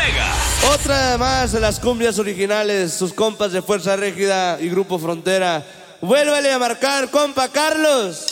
Vega. Otra más de las cumbias originales, sus compas de Fuerza Régida y Grupo Frontera. Vuélvale a marcar, compa Carlos.